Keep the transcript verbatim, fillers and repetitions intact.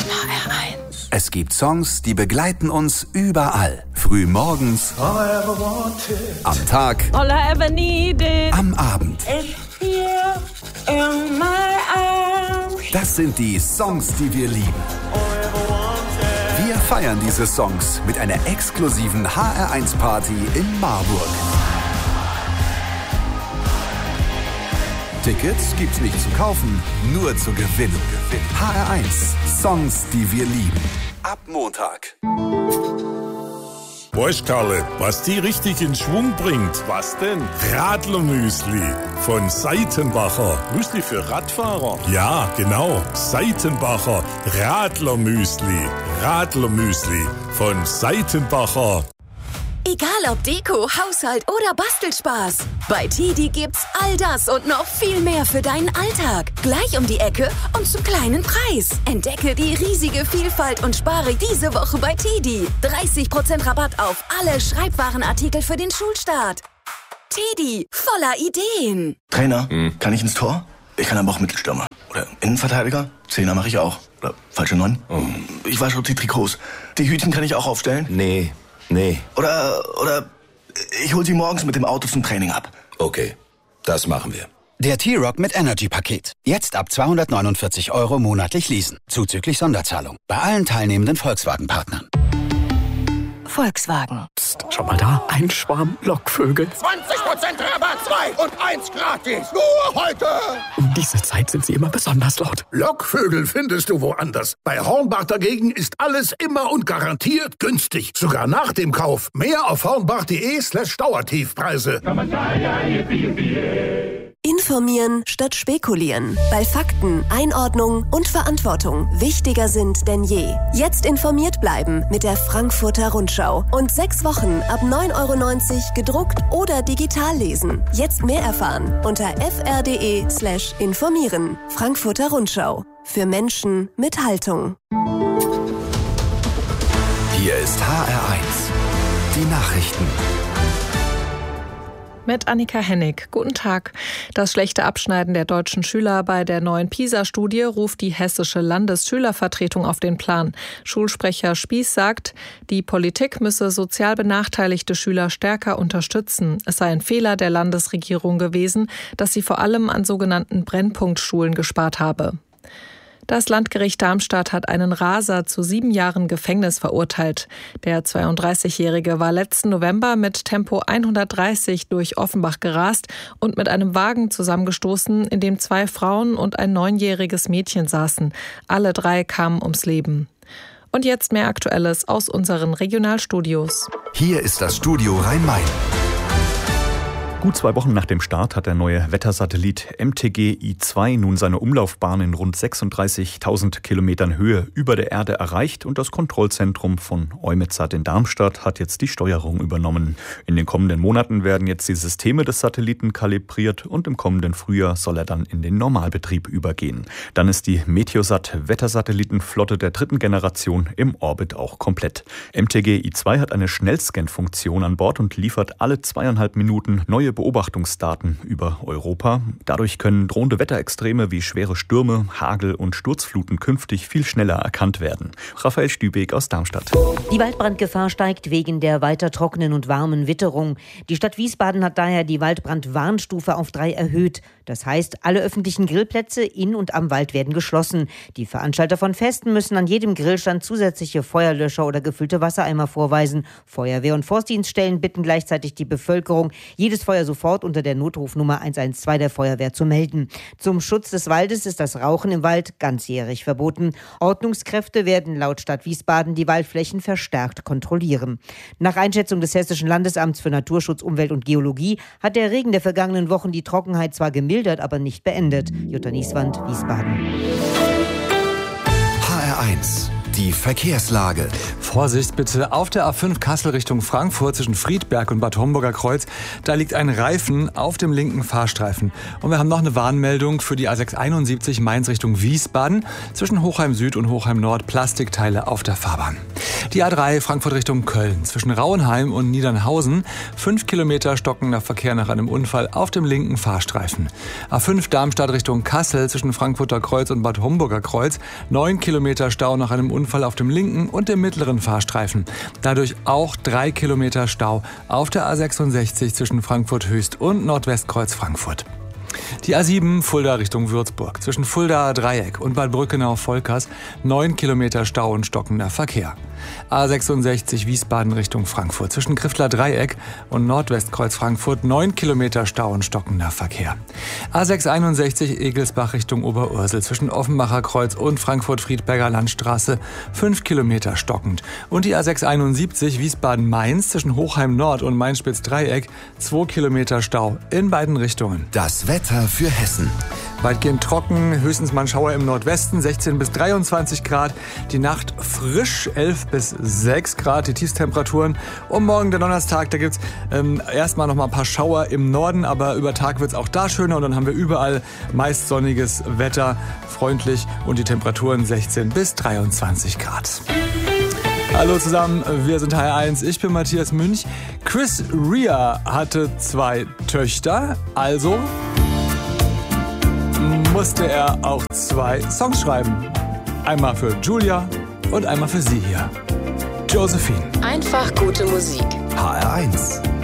H R eins. Es gibt Songs, die begleiten uns überall. Früh morgens, am Tag, All I ever needed. am Abend. It's here in my arms. Das sind die Songs, die wir lieben. Wir feiern diese Songs mit einer exklusiven H R eins Party in Marburg. Tickets gibt's nicht zu kaufen, nur zu gewinnen. H R eins, Songs, die wir lieben. Ab Montag. Weißt, Karle, was die richtig in Schwung bringt? Was denn? Radlermüsli von Seitenbacher. Müsli für Radfahrer? Ja, genau. Seitenbacher Radlermüsli. Radlermüsli von Seitenbacher. Egal ob Deko, Haushalt oder Bastelspaß. Bei Tedi gibt's all das und noch viel mehr für deinen Alltag. Gleich um die Ecke und zum kleinen Preis. Entdecke die riesige Vielfalt und spare diese Woche bei Tedi. dreißig Prozent Rabatt auf alle Schreibwarenartikel für den Schulstart. Tedi, voller Ideen. Trainer, hm. kann ich ins Tor? Ich kann aber auch Mittelstürmer. Oder Innenverteidiger? Zehner mache ich auch. Oder falsche Neun? Oh. Ich wasche die Trikots. Die Hütchen kann ich auch aufstellen? Nee. Nee. Oder, oder ich hol sie morgens mit dem Auto zum Training ab. Okay, das machen wir. Der T-Rock mit Energy-Paket. Jetzt ab zweihundertneunundvierzig Euro monatlich leasen. Zuzüglich Sonderzahlung. Bei allen teilnehmenden Volkswagen-Partnern. Volkswagen. Psst, schau mal da. Ein Schwarm Lockvögel. zwanzig Prozent Rabatt, zwei und eins gratis. Nur heute. Um diese Zeit sind sie immer besonders laut. Lockvögel findest du woanders. Bei Hornbach dagegen ist alles immer und garantiert günstig. Sogar nach dem Kauf. Mehr auf hornbach.de slash Dauertiefpreise. Informieren statt spekulieren. Weil Fakten, Einordnung und Verantwortung wichtiger sind denn je. Jetzt informiert bleiben mit der Frankfurter Rundschau. Und sechs Wochen ab neun Euro neunzig gedruckt oder digital lesen. Jetzt mehr erfahren unter fr.de slash informieren. Frankfurter Rundschau. Für Menschen mit Haltung. Hier ist H R eins. Die Nachrichten. Mit Annika Hennig. Guten Tag. Das schlechte Abschneiden der deutschen Schüler bei der neuen PISA-Studie ruft die hessische Landesschülervertretung auf den Plan. Schulsprecher Spieß sagt, die Politik müsse sozial benachteiligte Schüler stärker unterstützen. Es sei ein Fehler der Landesregierung gewesen, dass sie vor allem an sogenannten Brennpunktschulen gespart habe. Das Landgericht Darmstadt hat einen Raser zu sieben Jahren Gefängnis verurteilt. Der zweiunddreißigjährige war letzten November mit Tempo hundertdreißig durch Offenbach gerast und mit einem Wagen zusammengestoßen, in dem zwei Frauen und ein neunjähriges Mädchen saßen. Alle drei kamen ums Leben. Und jetzt mehr Aktuelles aus unseren Regionalstudios. Hier ist das Studio Rhein-Main. Gut zwei Wochen nach dem Start hat der neue Wettersatellit M T G I zwei nun seine Umlaufbahn in rund sechsunddreißigtausend Kilometern Höhe über der Erde erreicht und das Kontrollzentrum von EUMETSAT in Darmstadt hat jetzt die Steuerung übernommen. In den kommenden Monaten werden jetzt die Systeme des Satelliten kalibriert und im kommenden Frühjahr soll er dann in den Normalbetrieb übergehen. Dann ist die Meteosat-Wettersatellitenflotte der dritten Generation im Orbit auch komplett. M T G I zwei hat eine Schnellscan-Funktion an Bord und liefert alle zweieinhalb Minuten neue Beobachtungsdaten über Europa. Dadurch können drohende Wetterextreme wie schwere Stürme, Hagel und Sturzfluten künftig viel schneller erkannt werden. Raphael Stübeck aus Darmstadt. Die Waldbrandgefahr steigt wegen der weiter trockenen und warmen Witterung. Die Stadt Wiesbaden hat daher die Waldbrandwarnstufe auf drei erhöht. Das heißt, alle öffentlichen Grillplätze in und am Wald werden geschlossen. Die Veranstalter von Festen müssen an jedem Grillstand zusätzliche Feuerlöscher oder gefüllte Wassereimer vorweisen. Feuerwehr- und Forstdienststellen bitten gleichzeitig die Bevölkerung, jedes Feuer sofort unter der Notrufnummer eins eins zwei der Feuerwehr zu melden. Zum Schutz des Waldes ist das Rauchen im Wald ganzjährig verboten. Ordnungskräfte werden laut Stadt Wiesbaden die Waldflächen verstärkt kontrollieren. Nach Einschätzung des Hessischen Landesamts für Naturschutz, Umwelt und Geologie hat der Regen der vergangenen Wochen die Trockenheit zwar gemildert, aber nicht beendet. Jutta Nieswand, Wiesbaden. H R eins. Die Verkehrslage. Vorsicht bitte auf der A fünf Kassel Richtung Frankfurt zwischen Friedberg und Bad Homburger Kreuz. Da liegt ein Reifen auf dem linken Fahrstreifen. Und wir haben noch eine Warnmeldung für die A sechs einundsiebzig Mainz Richtung Wiesbaden. Zwischen Hochheim Süd und Hochheim Nord Plastikteile auf der Fahrbahn. Die A drei Frankfurt Richtung Köln. Zwischen Rauenheim und Niedernhausen. Fünf Kilometer stockender Verkehr nach einem Unfall auf dem linken Fahrstreifen. A fünf Darmstadt Richtung Kassel. Zwischen Frankfurter Kreuz und Bad Homburger Kreuz. Neun Kilometer Stau nach einem Unfall auf dem linken und dem mittleren Fahrstreifen. Dadurch auch drei Kilometer Stau auf der A sechsundsechzig zwischen Frankfurt Höchst und Nordwestkreuz Frankfurt. Die A sieben Fulda Richtung Würzburg. Zwischen Fuldaer Dreieck und Bad Brückenau-Volkers neun Kilometer Stau und stockender Verkehr. A sechsundsechzig Wiesbaden Richtung Frankfurt. Zwischen Griffler Dreieck und Nordwestkreuz Frankfurt neun Kilometer Stau und stockender Verkehr. A sechshunderteinundsechzig Egelsbach Richtung Oberursel. Zwischen Offenbacher Kreuz und Frankfurt-Friedberger Landstraße fünf Kilometer stockend. Und die A sechshunderteinundsiebzig Wiesbaden-Mainz zwischen Hochheim Nord und Mainz-Spitz-Dreieck zwei Kilometer Stau in beiden Richtungen. Das Wetter für Hessen. Weitgehend trocken, höchstens mal ein Schauer im Nordwesten, sechzehn bis dreiundzwanzig Grad. Die Nacht frisch, elf bis sechs Grad, die Tiefstemperaturen. Und morgen, der Donnerstag, da gibt's ähm, erstmal noch mal ein paar Schauer im Norden, aber über Tag wird's auch da schöner und dann haben wir überall meist sonniges Wetter, freundlich und die Temperaturen sechzehn bis dreiundzwanzig Grad. Hallo zusammen, wir sind H R eins, ich bin Matthias Münch. Chris Rea hatte zwei Töchter, also musste er auch zwei Songs schreiben. Einmal für Julia und einmal für sie hier. Josephine. Einfach gute Musik. H R eins.